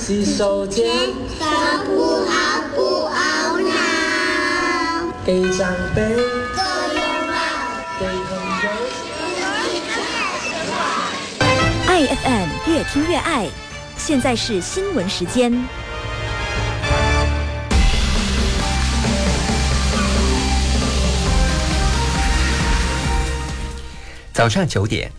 洗手间， 手不熬闹， 给长辈， 做拥抱， 给朋友。 爱 FM 越听越爱，现在是新闻时间。 早上9点，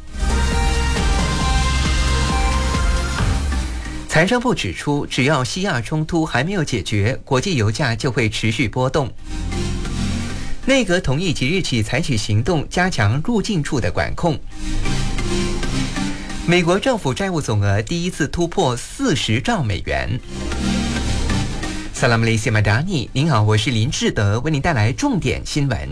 财政部指出，只要西亚冲突还没有解决，国际油价就会持续波动。内阁同意即日起采取行动，加强入境处的管控。美国政府债务总额第一次突破40兆美元。Salam Malaysia Madani， 您好，我是林志德，为您带来重点新闻。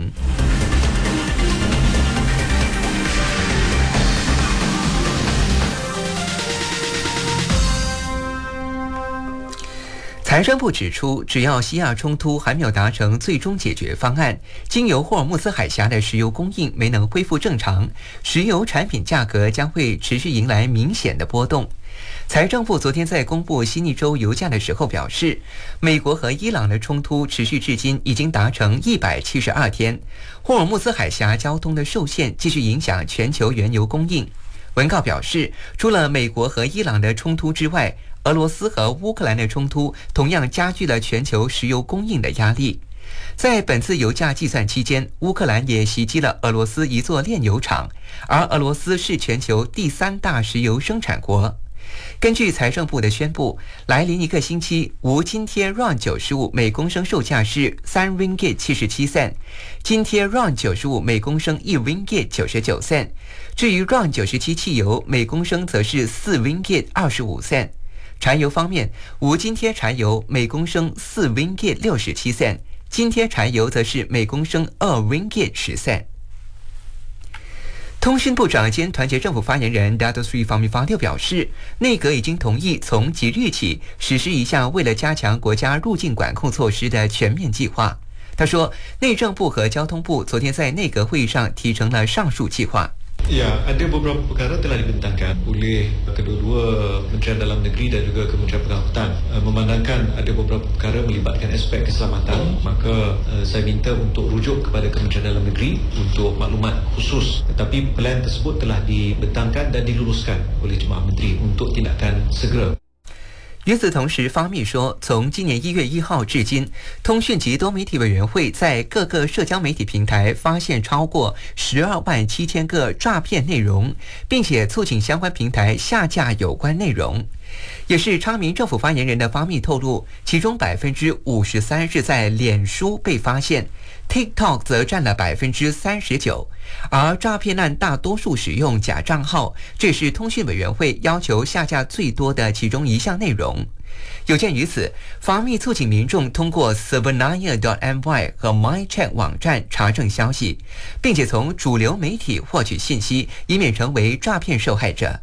财政部指出，只要西亚冲突还没有达成最终解决方案，经由霍尔木兹海峡的石油供应没能恢复正常，石油产品价格将会持续迎来明显的波动。财政部昨天在公布新一周油价的时候表示，美国和伊朗的冲突持续至今已经达成172天，霍尔木兹海峡交通的受限继续影响全球原油供应。文告表示，除了美国和伊朗的冲突之外，俄罗斯和乌克兰的冲突同样加剧了全球石油供应的压力。在本次油价计算期间，乌克兰也袭击了俄罗斯一座炼油厂，而俄罗斯是全球第3大石油生产国。根据财政部的宣布，来临一个星期，无津贴 RON95 每公升售价是3 ringgit 77 cent， 津贴 RON95 每公升1 ringgit 99 cent， 至于 RON97 汽油每公升则是4 ringgit 25 cent。柴油方面，无津贴柴油每公升4 ringgit 67 cent， 津贴柴油则是每公升2 ringgit 10 cent。通讯部长兼团结政府发言人 Dato Sri Fahmi Fadil 表示，内阁已经同意从即日起实施一项为了加强国家入境管控措施的全面计划。他说，内政部和交通部昨天在内阁会议上提成了上述计划。 Ya, ada beberapa perkara telah dibentangkan oleh kedua-dua Kementerian Dalam Negeri dan juga Kementerian Pengangkutan. Memandangkan ada beberapa perkara melibatkan aspek keselamatan, maka saya minta untuk rujuk kepada Kementerian Dalam Negeri untuk maklumat khusus. Tetapi plan tersebut telah dibentangkan dan diluluskan oleh Jemaah Menteri untuk tindakan segera. 与此同时，方密说，从今年1月1号至今，通讯及多媒体委员会在各个社交媒体平台发现超过12万7千个诈骗内容，并且促请相关平台下架有关内容。也是昌明政府发言人的方密透露，其中53%是在脸书被发现， TikTok 则占了39%，而诈骗案大多数使用假账号，这是通讯委员会要求下架最多的其中一项内容。有鉴于此，方密促请民众通过 Sebenarnya.my 和 MyCheck 网站查证消息，并且从主流媒体获取信息，以免成为诈骗受害者。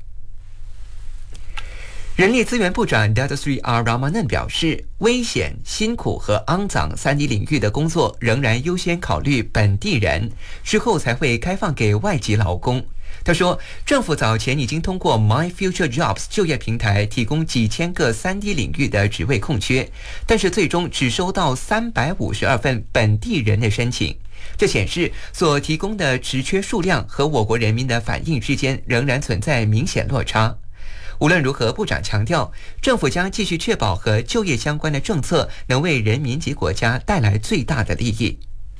人力资源部长 Dato Sri R Ramanan 表示，危险、辛苦和肮脏3D 领域的工作仍然优先考虑本地人，之后才会开放给外籍劳工。他说，政府早前已经通过 My Future Jobs 就业平台提供几千个3D 领域的职位空缺，但是最终只收到352份本地人的申请。这显示所提供的职缺数量和我国人民的反应之间仍然存在明显落差。无论如何，部长强调，政府将继续确保和就业相关的政策能为人民及国家带来最大的利益。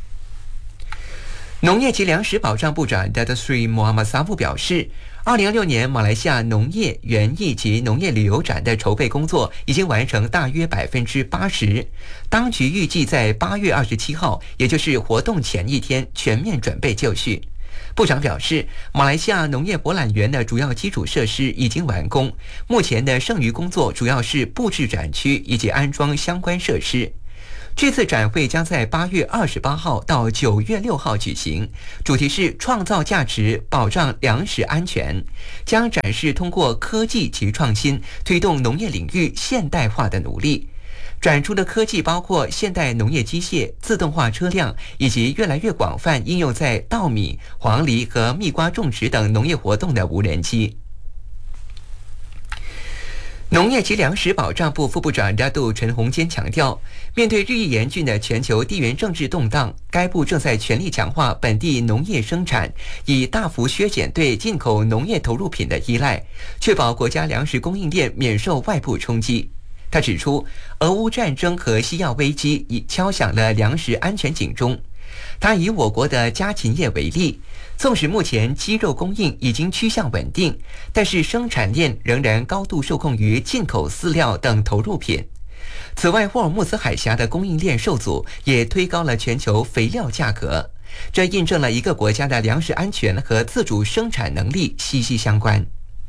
农业及粮食保障部长 Dato Sri Muhammad Sabu 表示，2026年马来西亚农业、园艺及农业旅游展的筹备工作已经完成大约80%，当局预计在8月27号，也就是活动前一天全面准备就绪。部长表示，马来西亚农业博览园的主要基础设施已经完工，目前的剩余工作主要是布置展区以及安装相关设施。这次展会将在8月28号到9月6号举行，主题是创造价值，保障粮食安全，将展示通过科技及创新推动农业领域现代化的努力。展出的科技包括现代农业机械、自动化车辆，以及越来越广泛应用在稻米、黄梨和蜜瓜种植等农业活动的无人机。 农业及粮食保障部副部长拉杜陈宏坚强调，面对日益严峻的全球地缘政治动荡，该部正在全力强化本地农业生产，以大幅削减对进口农业投入品的依赖，确保国家粮食供应链免受外部冲击。他指出，俄乌战争和西药危机已敲响了粮食安全警钟。他以我国的家禽业为例，纵使目前鸡肉供应已经趋向稳定，但是生产链仍然高度受控于进口饲料等投入品。此外，霍尔木兹海峡的供应链受阻，也推高了全球肥料价格。这印证了一个国家的粮食安全和自主生产能力息息相关。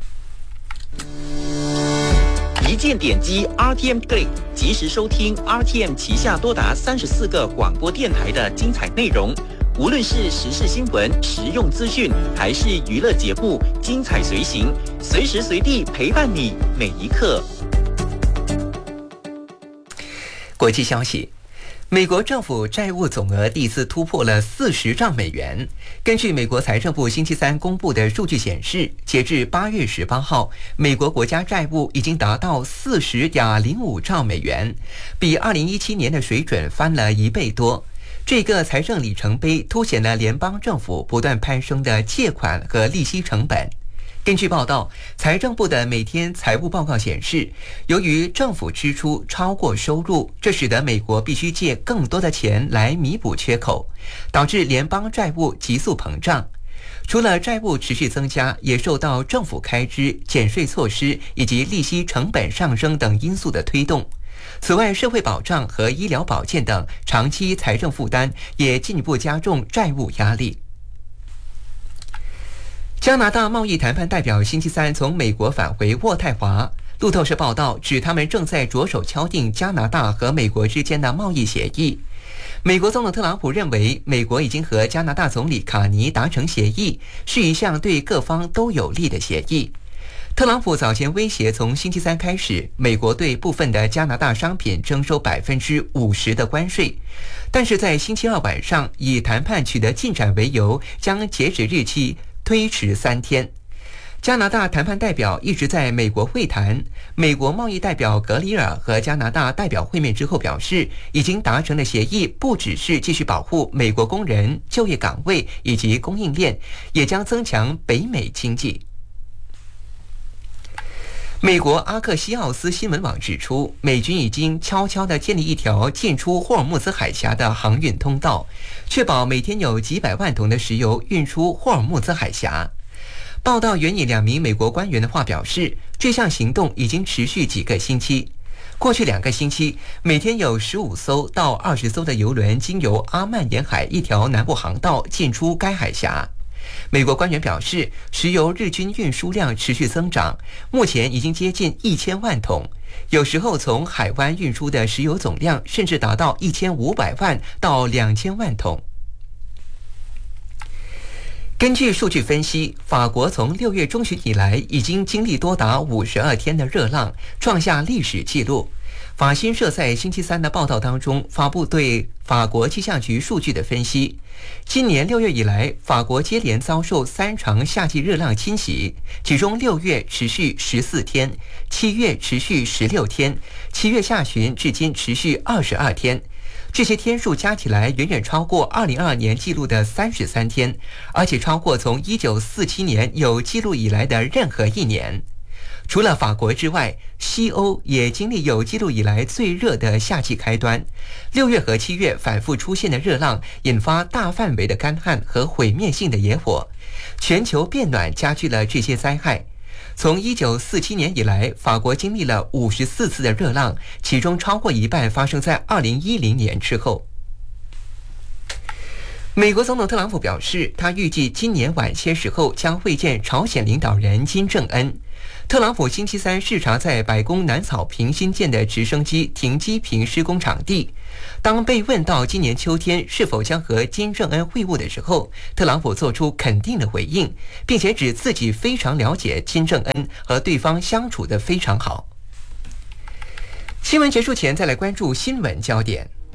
一键点击 RTM Play， 及时收听 RTM 旗下多达34个广播电台的精彩内容。无论是时事新闻、实用资讯，还是娱乐节目，精彩随行，随时随地陪伴你每一刻。 国际消息。美国政府债务总额第一次突破了40兆美元。根据美国财政部星期三公布的数据显示，截至8月18号，美国国家债务已经达到40.05兆美元，比2017年的水准翻了1倍多。这个财政里程碑凸显了联邦政府不断攀升的借款和利息成本。根据报道，财政部的每天财务报告显示，由于政府支出超过收入，这使得美国必须借更多的钱来弥补缺口，导致联邦债务急速膨胀。除了债务持续增加，也受到政府开支、减税措施以及利息成本上升等因素的推动。此外，社会保障和医疗保健等长期财政负担也进一步加重债务压力。加拿大贸易谈判代表星期三从美国返回渥太华。路透社报道指，他们正在着手敲定加拿大和美国之间的贸易协议。美国总统特朗普认为，美国已经和加拿大总理卡尼达成协议，是一项对各方都有利的协议。特朗普早前威胁，从星期三开始，美国对部分的加拿大商品征收50%的关税，但是在星期二晚上以谈判取得进展为由，将截止日期推迟3天。加拿大谈判代表一直在美国会谈。美国贸易代表格里尔和加拿大代表会面之后表示，已经达成的协议不只是继续保护美国工人、就业岗位以及供应链，也将增强北美经济。美国阿克西奥斯新闻网指出，美军已经悄悄地建立一条进出霍尔木兹海峡的航运通道，确保每天有几百万桶的石油运出霍尔木兹海峡。报道援引2名美国官员的话表示，这项行动已经持续几个星期。过去2个星期，每天有15艘到20艘的油轮经由阿曼沿海一条南部航道进出该海峡。美国官员表示，石油日均运输量持续增长，目前已经接近1000万桶。有时候从海湾运出的石油总量甚至达到1500万到2000万桶。根据数据分析，法国从6月中旬以来已经经历多达52天的热浪，创下历史纪录。法新社在星期三的报道当中发布对法国气象局数据的分析。今年6月以来，法国接连遭受3场夏季热浪侵袭，其中6月持续14天，7月持续16天，7月下旬至今持续22天。这些天数加起来远远超过2022年记录的33天，而且超过从1947年有记录以来的任何一年。除了法国之外，西欧也经历有记录以来最热的夏季开端。6月和7月反复出现的热浪，引发大范围的干旱和毁灭性的野火。全球变暖加剧了这些灾害。从1947年以来，法国经历了54次的热浪，其中超过一半发生在2010年之后。美国总统特朗普表示，他预计今年晚些时候将会见朝鲜领导人金正恩。特朗普星期三视察在白宫南草坪新建的直升机停机坪施工场地。当被问到今年秋天是否将和金正恩会晤的时候，特朗普做出肯定的回应，并且指自己非常了解金正恩，和对方相处得非常好。新闻结束前，再来关注新闻焦点。